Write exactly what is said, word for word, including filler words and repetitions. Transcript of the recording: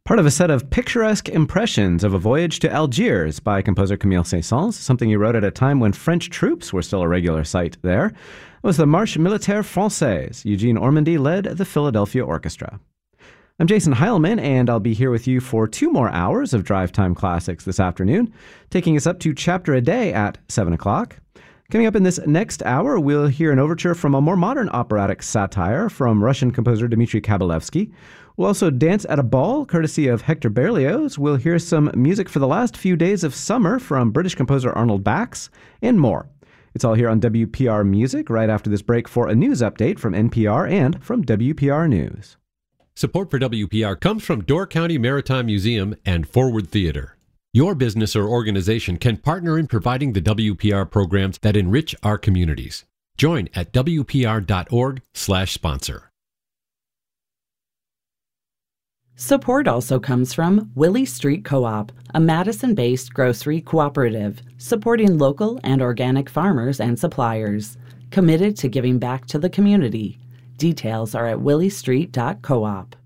Part of a set of picturesque impressions of a voyage to Algiers by composer Camille Saint-Saëns, something he wrote at a time when French troops were still a regular sight there, was the Marche Militaire Française. Eugene Ormandy led the Philadelphia Orchestra. I'm Jason Heilman, and I'll be here with you for two more hours of Drive Time Classics this afternoon, taking us up to Chapter a Day at seven o'clock. Coming up in this next hour, we'll hear an overture from a more modern operatic satire from Russian composer Dmitry Kabalevsky. We'll also dance at a ball, courtesy of Hector Berlioz. We'll hear some music for the last few days of summer from British composer Arnold Bax, and more. It's all here on W P R Music right after this break for a news update from N P R and from W P R News. Support for W P R comes from Door County Maritime Museum and Forward Theater. Your business or organization can partner in providing the W P R programs that enrich our communities. Join at W P R dot org slash sponsor. Support also comes from Willie Street Co-op, a Madison-based grocery cooperative supporting local and organic farmers and suppliers, committed to giving back to the community. Details are at willie street dot coop.